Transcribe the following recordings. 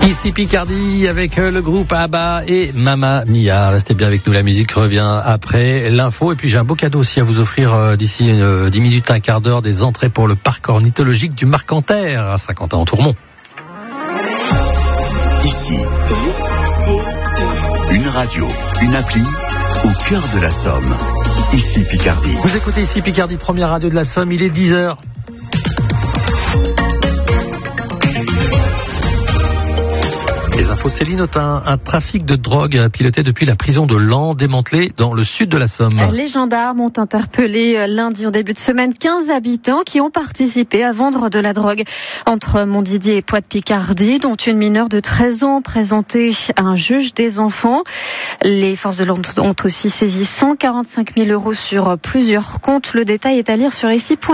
Ici Picardie avec le groupe ABBA et Mamma Mia. Restez bien avec nous, la musique revient après l'info. Et puis j'ai un beau cadeau aussi à vous offrir d'ici 10 minutes, un quart d'heure, des entrées pour le parc ornithologique du Marcanterre à Saint-Quentin-en-Tourmont. Ici, une radio, une appli au cœur de la Somme. Ici Picardie. Vous écoutez Ici Picardie, première radio de la Somme, il est 10h. Les infos, Céline Autain, un trafic de drogue piloté depuis la prison de Laon, démantelé dans le sud de la Somme. Les gendarmes ont interpellé lundi en début de semaine 15 habitants qui ont participé à vendre de la drogue entre Montdidier et Poix-de-Picardie, dont une mineure de 13 ans présentée à un juge des enfants. Les forces de l'ordre ont aussi saisi 145 000 euros sur plusieurs comptes. Le détail est à lire sur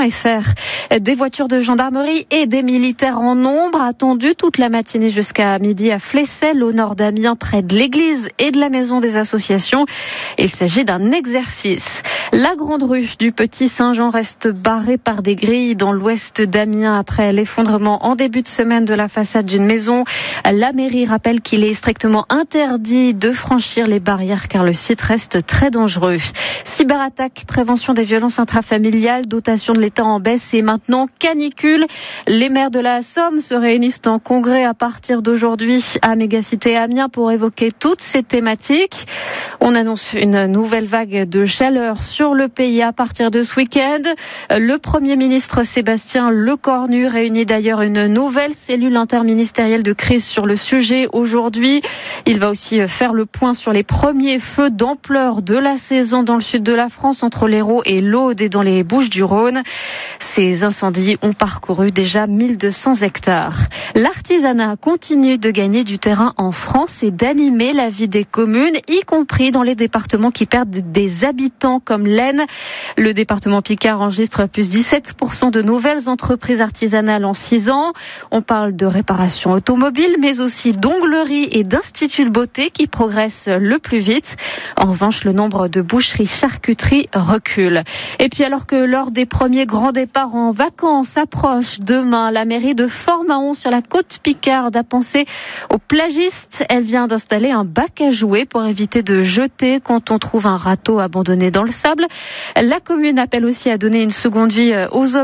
ici.fr. Des voitures de gendarmerie et des militaires en nombre attendus toute la matinée jusqu'à midi à Flessel, au nord d'Amiens, près de l'église et de la maison des associations. Il s'agit d'un exercice. La grande rue du Petit Saint-Jean reste barrée par des grilles dans l'ouest d'Amiens après l'effondrement en début de semaine de la façade d'une maison. La mairie rappelle qu'il est strictement interdit de franchir les barrières car le site reste très dangereux. Cyberattaque, prévention des violences intrafamiliales, dotation de l'État en baisse et maintenant canicule. Les maires de la Somme se réunissent en congrès à partir d'aujourd'hui à Mégacité Amiens pour évoquer toutes ces thématiques. On annonce une nouvelle vague de chaleur sur le pays à partir de ce week-end. Le Premier ministre Sébastien Lecornu réunit d'ailleurs une nouvelle cellule interministérielle de crise sur le sujet aujourd'hui. Il va aussi faire le point sur les premiers feux d'ampleur de la saison dans le sud de la France, entre l'Hérault et l'Aude et dans les Bouches-du-Rhône. Ces incendies ont parcouru déjà 1200 hectares. L'artisanat continue de gagner du terrain en France et d'animer la vie des communes, y compris dans les départements qui perdent des habitants comme l'Aisne. Le département Picard enregistre plus 17% de nouvelles entreprises artisanales en 6 ans. On parle de réparation automobile, mais aussi d'onglerie et d'instituts de beauté qui progressent le plus vite. En revanche, le nombre de boucheries-charcuteries recule. Et puis alors que l'heure des premiers grands départs en vacances approche demain, la mairie de Fort-Mahon sur la côte Picarde a pensé aux plagistes. Elle vient d'installer un bac à jouets pour éviter de jeter quand on trouve un râteau abandonné dans le sable. La commune appelle aussi à donner une seconde vie aux